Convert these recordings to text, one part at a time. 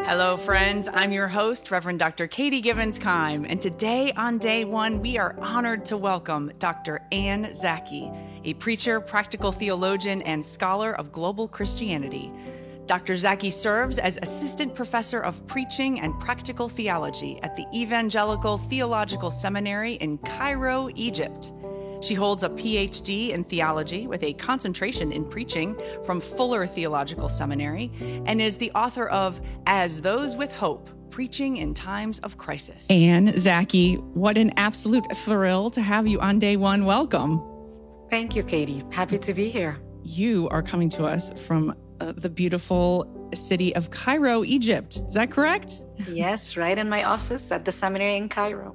Hello, friends. I'm your host, Reverend Dr. Katie Givens-Keim, and today on day one, we are honored to welcome Dr. Ann Zaki, a preacher, practical theologian, and scholar of global Christianity. Dr. Zaki serves as Assistant Professor of Preaching and Practical Theology at the Evangelical Theological Seminary in Cairo, Egypt. She holds a PhD in theology with a concentration in preaching from Fuller Theological Seminary and is the author of As Those with Hope, Preaching in Times of Crisis. Ann Zaki, what an absolute thrill to have you on day one. Welcome. Thank you, Katie. Happy to be here. You are coming to us from the beautiful city of Cairo, Egypt. Is that correct? Yes, right in my office at the seminary in Cairo.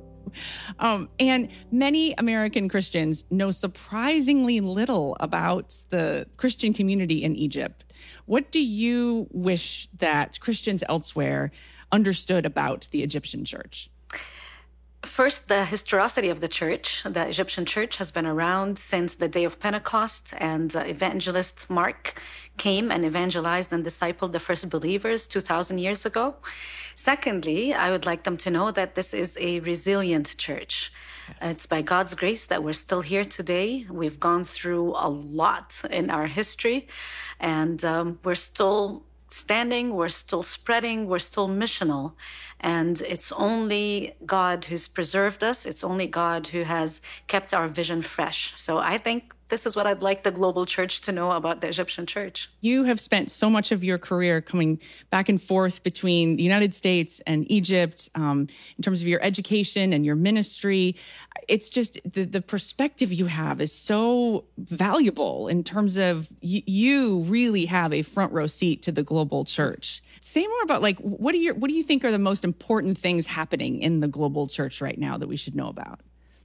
And many American Christians know surprisingly little about the Christian community in Egypt. What do you wish that Christians elsewhere understood about the Egyptian church? First, the historicity of the church. The Egyptian church has been around since the day of Pentecost, and evangelist Mark came and evangelized and discipled the first believers 2,000 years ago. Secondly, I would like them to know that this is a resilient church. Yes. It's by God's grace that we're still here today. We've gone through a lot in our history, and we're still standing, we're still spreading, we're still missional. And it's only God who's preserved us. It's only God who has kept our vision fresh. So I think this is what I'd like the global church to know about the Egyptian church. You have spent so much of your career coming back and forth between the United States and Egypt in terms of your education and your ministry. It's just the perspective you have is so valuable in terms of you really have a front row seat to the global church. Say more about what do you think are the most important things happening in the global church right now that we should know about?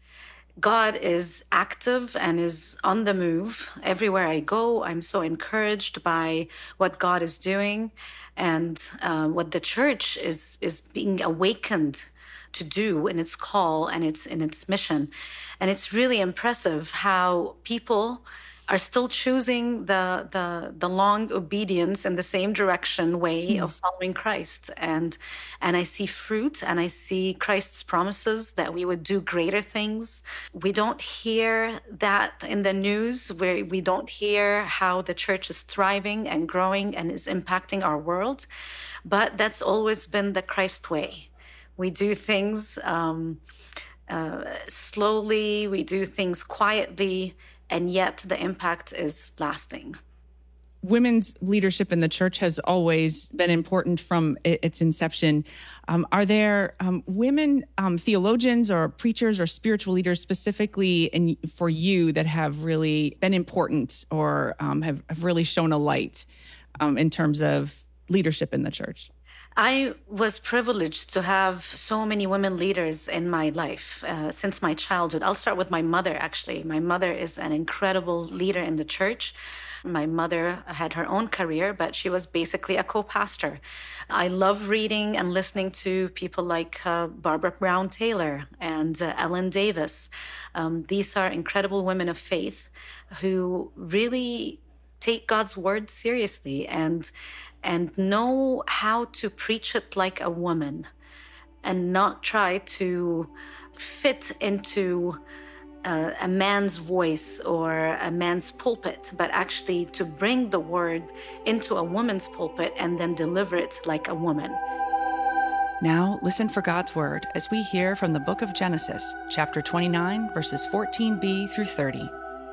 God is active and is on the move. Everywhere I go, I'm so encouraged by what God is doing and what the church is being awakened to do in its call and in its mission. And it's really impressive how people are still choosing the long obedience in the same direction way of following Christ. And I see fruit, and I see Christ's promises that we would do greater things. We don't hear that in the news, where we don't hear how the church is thriving and growing and is impacting our world. But that's always been the Christ way. We do things slowly, we do things quietly, and yet the impact is lasting. Women's leadership in the church has always been important from its inception. Are there women theologians or preachers or spiritual leaders specifically for you that have really been important or have really shown a light in terms of leadership in the church? I was privileged to have so many women leaders in my life since my childhood. I'll start with my mother, actually. My mother is an incredible leader in the church. My mother had her own career, but she was basically a co-pastor. I love reading and listening to people like Barbara Brown Taylor and Ellen Davis. These are incredible women of faith who really take God's word seriously and know how to preach it like a woman and not try to fit into a man's voice or a man's pulpit, but actually to bring the word into a woman's pulpit and then deliver it like a woman. Now listen for God's word as we hear from the book of Genesis, chapter 29, verses 14b through 30.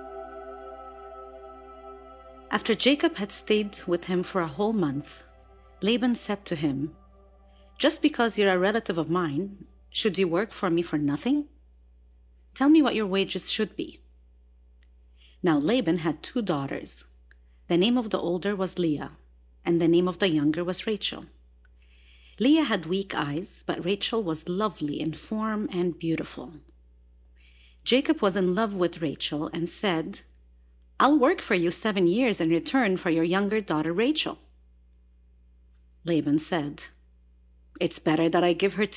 After Jacob had stayed with him for a whole month, Laban said to him, "Just because you're a relative of mine, should you work for me for nothing? Tell me what your wages should be." Now Laban had 2 daughters. The name of the older was Leah, and the name of the younger was Rachel. Leah had weak eyes, but Rachel was lovely in form and beautiful. Jacob was in love with Rachel and said, "I'll work for you 7 years in return for your younger daughter Rachel." Laban said, "It's better that I give her